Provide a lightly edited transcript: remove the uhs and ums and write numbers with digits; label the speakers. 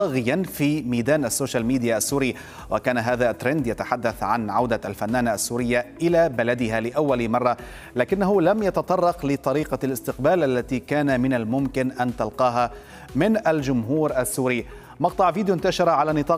Speaker 1: طاغيا في ميدان السوشيال ميديا السوري، وكان هذا الترند يتحدث عن عودة الفنانة السورية إلى بلدها لأول مرة، لكنه لم يتطرق لطريقة الاستقبال التي كان من الممكن أن تلقاها من الجمهور السوري. مقطع فيديو انتشر على نطاق